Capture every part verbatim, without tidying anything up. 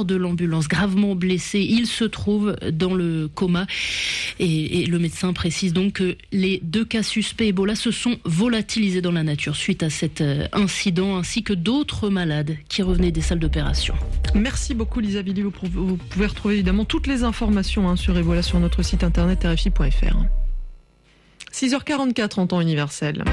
sort de l'ambulance gravement blessé. Il se trouve dans le coma et, et le médecin précise donc que les deux cas suspects Ebola se sont volatilisés dans la nature suite à cet incident, ainsi que d'autres malades qui revenaient des salles d'opération. Merci beaucoup Lisa Billy. Vous pouvez retrouver évidemment toutes les informations hein, sur Ebola sur notre site internet r f i point f r. six heures quarante-quatre en temps universel.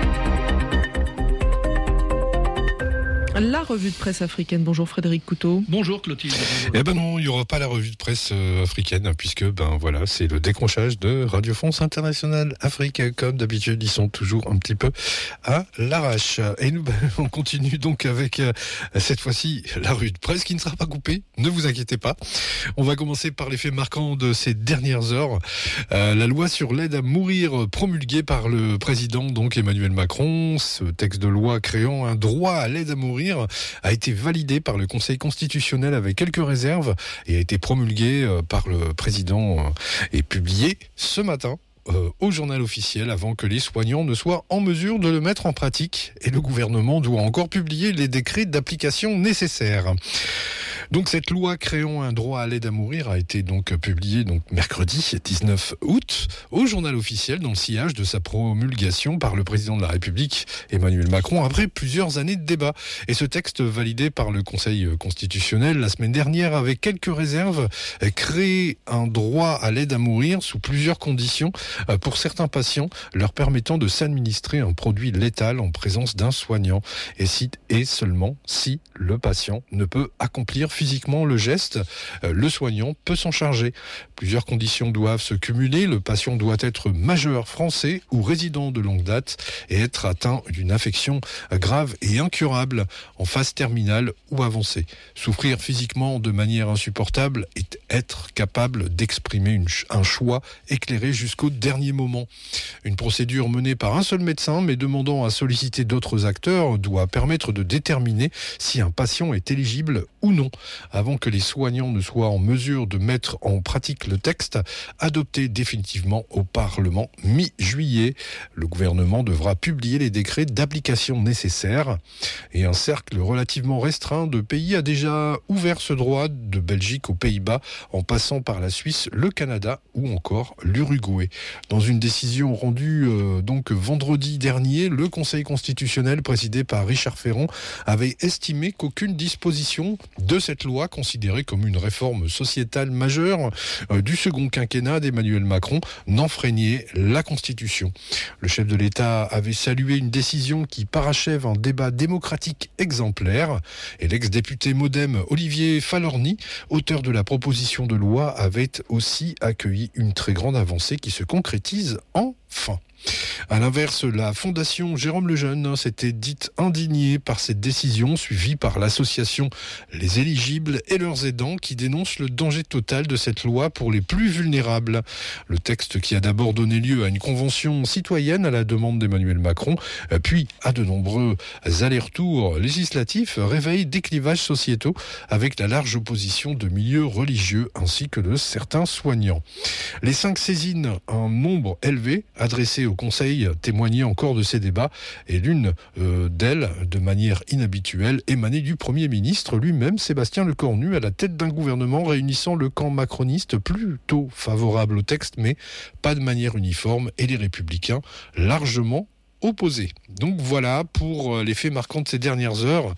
La revue de presse africaine. Bonjour Frédéric Couteau. Bonjour Clotilde. Bonjour. Eh ben non, il n'y aura pas la revue de presse euh, africaine, puisque ben voilà, c'est le décrochage de Radio France Internationale Afrique. Comme d'habitude, ils sont toujours un petit peu à l'arrache. Et nous, ben, on continue donc avec euh, cette fois-ci la revue de presse qui ne sera pas coupée. Ne vous inquiétez pas. On va commencer par les faits marquants de ces dernières heures. Euh, la loi sur l'aide à mourir promulguée par le président donc Emmanuel Macron. Ce texte de loi créant un droit à l'aide à mourir a été validé par le Conseil constitutionnel avec quelques réserves et a été promulgué par le président et publié ce matin euh, au journal officiel avant que les soignants ne soient en mesure de le mettre en pratique. Et le gouvernement doit encore publier les décrets d'application nécessaires. Donc cette loi créant un droit à l'aide à mourir a été donc publiée donc mercredi dix-neuf août au journal officiel dans le sillage de sa promulgation par le président de la République Emmanuel Macron après plusieurs années de débat. Et ce texte validé par le Conseil constitutionnel la semaine dernière avec quelques réserves crée un droit à l'aide à mourir sous plusieurs conditions pour certains patients leur permettant de s'administrer un produit létal en présence d'un soignant et, si, et seulement si le patient ne peut accomplir physiquement le geste, le soignant peut s'en charger. Plusieurs conditions doivent se cumuler. Le patient doit être majeur français ou résident de longue date et être atteint d'une infection grave et incurable en phase terminale ou avancée. Souffrir physiquement de manière insupportable et être capable d'exprimer une, un choix éclairé jusqu'au dernier moment. Une procédure menée par un seul médecin mais demandant à solliciter d'autres acteurs doit permettre de déterminer si un patient est éligible ou non, avant que les soignants ne soient en mesure de mettre en pratique le texte adopté définitivement au Parlement mi-juillet. Le gouvernement devra publier les décrets d'application nécessaires et un cercle relativement restreint de pays a déjà ouvert ce droit, de Belgique aux Pays-Bas en passant par la Suisse, le Canada ou encore l'Uruguay. Dans une décision rendue euh, donc vendredi dernier, le Conseil constitutionnel présidé par Richard Ferrand avait estimé qu'aucune disposition de cette loi, considérée comme une réforme sociétale majeure euh, du second quinquennat d'Emmanuel Macron, n'enfreignait la Constitution. Le chef de l'État avait salué une décision qui parachève un débat démocratique exemplaire et l'ex-député Modem Olivier Falorni, auteur de la proposition de loi, avait aussi accueilli une très grande avancée qui se concrétise enfin. À l'inverse, la Fondation Jérôme Lejeune s'était dite indignée par cette décision, suivie par l'association Les Éligibles et leurs aidants qui dénoncent le danger total de cette loi pour les plus vulnérables. Le texte qui a d'abord donné lieu à une convention citoyenne à la demande d'Emmanuel Macron, puis à de nombreux allers-retours législatifs, réveille des clivages sociétaux avec la large opposition de milieux religieux ainsi que de certains soignants. Les cinq saisines, un nombre élevé, adressées au Conseil témoignait encore de ces débats et l'une euh, d'elles, de manière inhabituelle, émanait du Premier ministre lui-même, Sébastien Lecornu, à la tête d'un gouvernement réunissant le camp macroniste plutôt favorable au texte, mais pas de manière uniforme, et les républicains largement opposés. Donc voilà pour les faits marquants de ces dernières heures.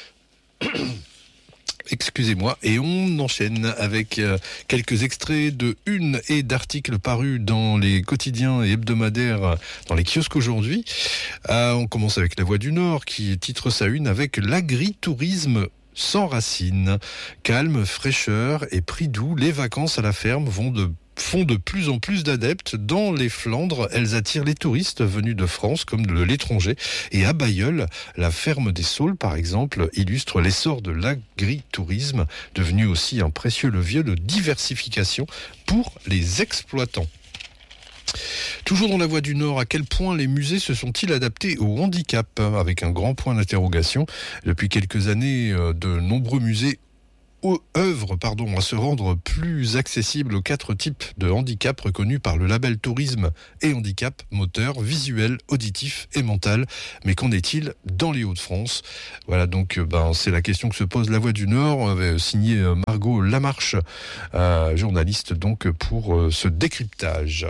Excusez-moi, et on enchaîne avec euh, quelques extraits de une et d'articles parus dans les quotidiens et hebdomadaires dans les kiosques aujourd'hui. Euh, on commence avec La Voix du Nord qui titre sa une avec l'agritourisme sans racines. Calme, fraîcheur et prix doux, les vacances à la ferme vont de font de plus en plus d'adeptes. Dans les Flandres, elles attirent les touristes venus de France comme de l'étranger. Et à Bailleul, la ferme des Saules, par exemple, illustre l'essor de l'agritourisme, devenu aussi un précieux levier de diversification pour les exploitants. Toujours dans La Voix du Nord, à quel point les musées se sont-ils adaptés au handicap ? Avec un grand point d'interrogation. Depuis quelques années, de nombreux musées œuvre pardon, à se rendre plus accessible aux quatre types de handicap reconnus par le label Tourisme et Handicap, moteur, visuel, auditif et mental. Mais qu'en est-il dans les Hauts-de-France ? Voilà, donc ben, c'est la question que se pose La Voix du Nord. On avait signé Margot Lamarche, euh, journaliste donc pour euh, ce décryptage.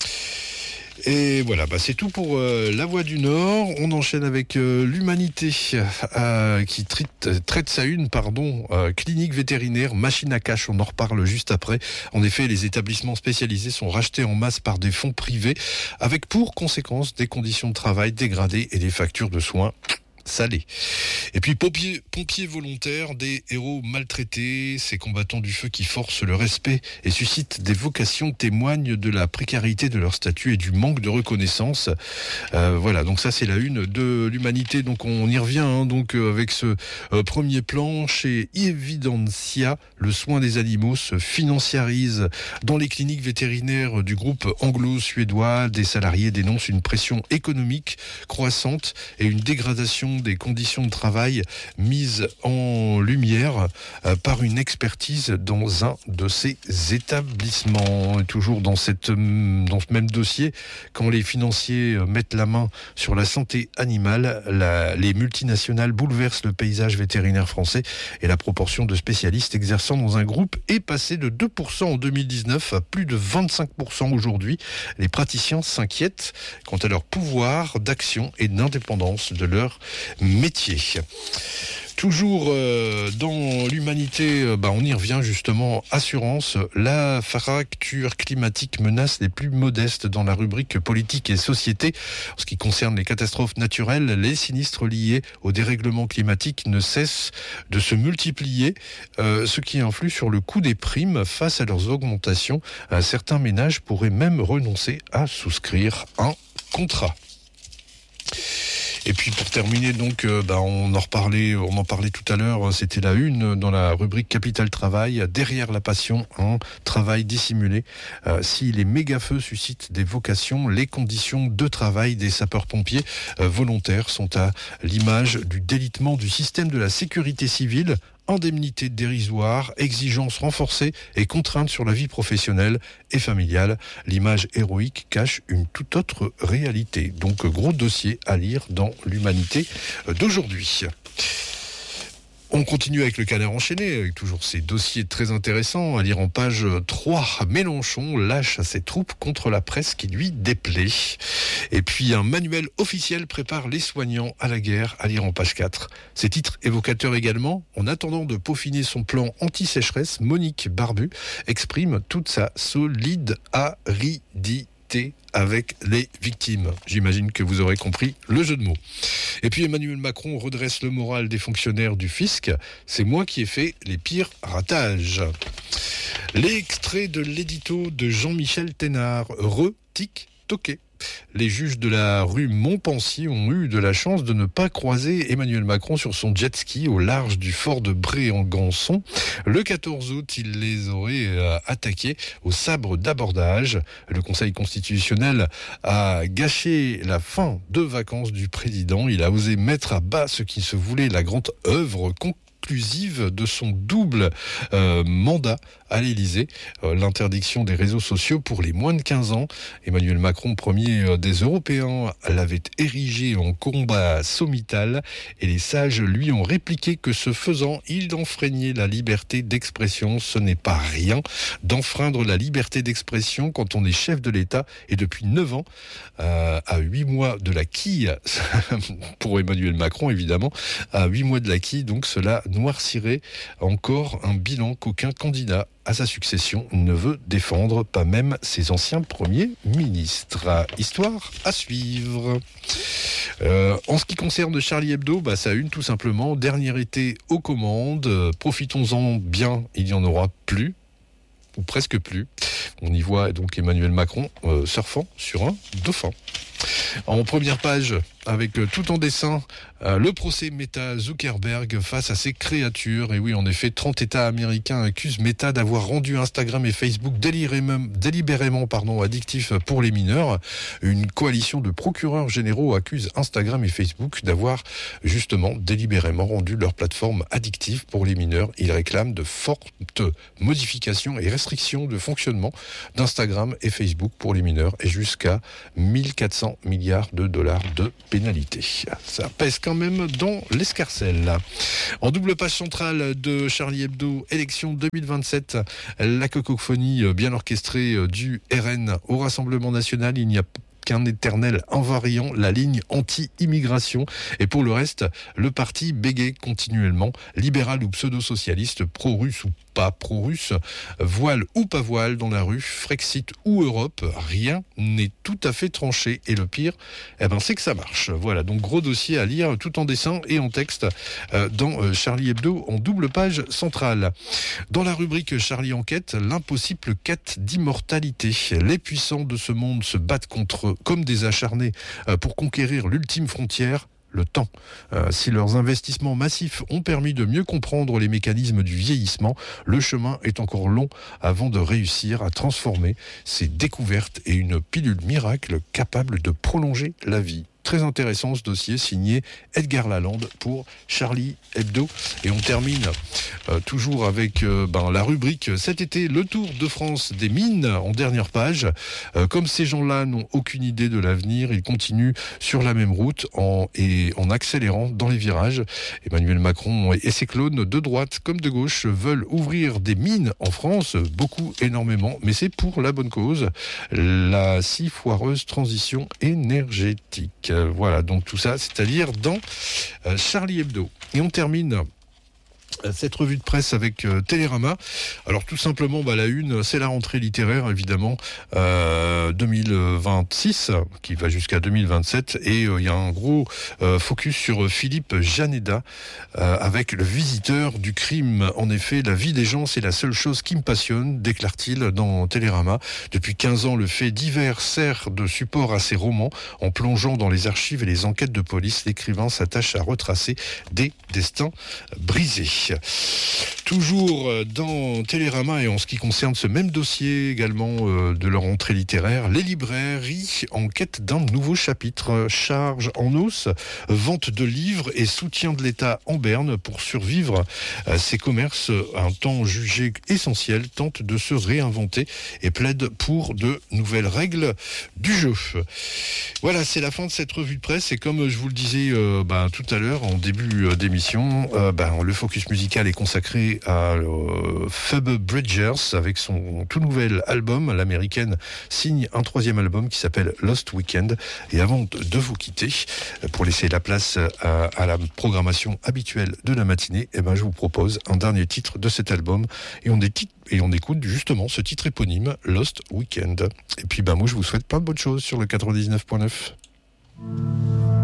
Et voilà, bah c'est tout pour euh, La Voix du Nord. On enchaîne avec euh, l'Humanité euh, qui traite, traite sa une, pardon, euh, clinique vétérinaire, machine à cash. On en reparle juste après. En effet, les établissements spécialisés sont rachetés en masse par des fonds privés, avec pour conséquence des conditions de travail dégradées et des factures de soins salés. Et puis pompiers, pompiers volontaires, des héros maltraités, ces combattants du feu qui forcent le respect et suscitent des vocations, témoignent de la précarité de leur statut et du manque de reconnaissance. Euh, voilà, donc ça c'est la une de l'Humanité. Donc on y revient hein, donc euh, avec ce euh, premier plan chez Evidensia. Le soin des animaux se financiarise dans les cliniques vétérinaires du groupe anglo-suédois. Des salariés dénoncent une pression économique croissante et une dégradation des conditions de travail mises en lumière euh, par une expertise dans un de ces établissements. Et toujours dans, cette, dans ce même dossier, quand les financiers mettent la main sur la santé animale, la, les multinationales bouleversent le paysage vétérinaire français et la proportion de spécialistes exerçant dans un groupe est passée de deux pour cent en deux mille dix-neuf à plus de vingt-cinq pour cent aujourd'hui. Les praticiens s'inquiètent quant à leur pouvoir d'action et d'indépendance de leur métier. Toujours euh, dans l'Humanité, euh, bah, on y revient justement, assurance. La fracture climatique menace les plus modestes dans la rubrique politique et société. En ce qui concerne les catastrophes naturelles, les sinistres liés au dérèglement climatique ne cessent de se multiplier, euh, ce qui influe sur le coût des primes face à leurs augmentations. Euh, certains ménages pourraient même renoncer à souscrire un contrat. Et puis pour terminer, donc, euh, bah, on en reparlait, on en parlait tout à l'heure. C'était la une dans la rubrique Capital Travail. Derrière la passion, un travail dissimulé. Euh, si les méga-feux suscitent des vocations, les conditions de travail des sapeurs-pompiers euh, volontaires sont à l'image du délitement du système de la sécurité civile. Indemnités dérisoires, exigences renforcées et contraintes sur la vie professionnelle et familiale. L'image héroïque cache une toute autre réalité. Donc gros dossier à lire dans l'Humanité d'aujourd'hui. On continue avec le Canard enchaîné, avec toujours ces dossiers très intéressants à lire en page trois. Mélenchon lâche ses troupes contre la presse qui lui déplaît. Et puis un manuel officiel prépare les soignants à la guerre à lire en page quatre. Ces titres évocateurs également. En attendant de peaufiner son plan anti-sécheresse, Monique Barbu exprime toute sa solidarité avec les victimes. J'imagine que vous aurez compris le jeu de mots. Et puis Emmanuel Macron redresse le moral des fonctionnaires du fisc. C'est moi qui ai fait les pires ratages. L'extrait de l'édito de Jean-Michel Thénard, re-tic-toqué. Les juges de la rue Montpensier ont eu de la chance de ne pas croiser Emmanuel Macron sur son jet ski au large du fort de Brégançon. Le quatorze août, il les aurait euh, attaqués au sabre d'abordage. Le Conseil constitutionnel a gâché la fin de vacances du président. Il a osé mettre à bas ce qui se voulait la grande œuvre conclusive de son double euh, mandat à l'Élysée, euh, l'interdiction des réseaux sociaux pour les moins de quinze ans. Emmanuel Macron, premier euh, des Européens, l'avait érigé en combat sommital et les sages lui ont répliqué que ce faisant, il enfreignait la liberté d'expression. Ce n'est pas rien d'enfreindre la liberté d'expression quand on est chef de l'État et depuis neuf ans, euh, à huit mois de la quille, pour Emmanuel Macron évidemment, à huit mois de la quille, donc cela noircirait encore un bilan qu'aucun candidat à sa succession ne veut défendre, pas même ses anciens premiers ministres. Histoire à suivre. Euh, en ce qui concerne Charlie Hebdo, bah, ça a une tout simplement. Dernier été aux commandes. Euh, profitons-en bien, il n'y en aura plus. Ou presque plus. On y voit donc Emmanuel Macron euh, surfant sur un dauphin. En première page, avec euh, tout en dessin, euh, le procès Meta Zuckerberg face à ses créatures. Et oui, en effet, trente États américains accusent Meta d'avoir rendu Instagram et Facebook délibérément, délibérément pardon, addictifs pour les mineurs. Une coalition de procureurs généraux accuse Instagram et Facebook d'avoir justement délibérément rendu leur plateforme addictive pour les mineurs. Ils réclament de fortes modifications et restrictions de fonctionnement d'Instagram et Facebook pour les mineurs et jusqu'à mille quatre cents milliards de dollars de pénalité. Ça pèse quand même dans l'escarcelle. En double page centrale de Charlie Hebdo, élection deux mille vingt-sept, la cacophonie bien orchestrée du R N au Rassemblement national. Il n'y a qu'un éternel invariant, la ligne anti-immigration. Et pour le reste, le parti bégaye continuellement, libéral ou pseudo-socialiste, pro-russe ou pas pro-russe, voile ou pas voile dans la rue, Frexit ou Europe, rien n'est tout à fait tranché. Et le pire, eh ben, c'est que ça marche. Voilà, donc gros dossier à lire tout en dessin et en texte euh, dans euh, Charlie Hebdo en double page centrale. Dans la rubrique Charlie Enquête, l'impossible quête d'immortalité. Les puissants de ce monde se battent contre eux comme des acharnés euh, pour conquérir l'ultime frontière, le temps. Euh, si leurs investissements massifs ont permis de mieux comprendre les mécanismes du vieillissement, le chemin est encore long avant de réussir à transformer ces découvertes et une pilule miracle capable de prolonger la vie. Très intéressant ce dossier signé Edgar Lalande pour Charlie Hebdo. Et on termine euh, toujours avec euh, ben, la rubrique cet été, le Tour de France des mines en dernière page. Euh, comme ces gens-là n'ont aucune idée de l'avenir, ils continuent sur la même route en, et en accélérant dans les virages. Emmanuel Macron et ses clones de droite comme de gauche veulent ouvrir des mines en France, beaucoup, énormément, mais c'est pour la bonne cause, la si foireuse transition énergétique. Voilà, donc tout ça, c'est à lire dans euh, Charlie Hebdo. Et on termine cette revue de presse avec euh, Télérama. Alors tout simplement, bah, la une, c'est la rentrée littéraire, évidemment, euh, deux mille vingt-six, qui va jusqu'à deux mille vingt-sept, et il euh, y a un gros euh, focus sur Philippe Janeda, euh, avec le visiteur du crime. En effet, la vie des gens, c'est la seule chose qui me passionne, déclare-t-il dans Télérama. Depuis quinze ans, le fait divers sert de support à ses romans. En plongeant dans les archives et les enquêtes de police, l'écrivain s'attache à retracer des destins brisés. Toujours dans Télérama et en ce qui concerne ce même dossier également euh, de leur entrée littéraire, les librairies en quête d'un nouveau chapitre. Charge en hausse, vente de livres et soutien de l'État en berne pour survivre. Euh, ces commerces, un temps jugé essentiel, tentent de se réinventer et plaident pour de nouvelles règles du jeu. Voilà, c'est la fin de cette revue de presse et comme je vous le disais euh, bah, tout à l'heure en début euh, d'émission, euh, bah, le focus musical est consacré à euh, Phoebe Bridgers avec son tout nouvel album. L'américaine signe un troisième album qui s'appelle Lost Weekend. Et avant de vous quitter, pour laisser la place à, à la programmation habituelle de la matinée, eh ben, je vous propose un dernier titre de cet album et on, éti- et on écoute justement ce titre éponyme, Lost Weekend. Et puis ben, moi je vous souhaite plein de bonnes choses sur le quatre-vingt-dix-neuf point neuf.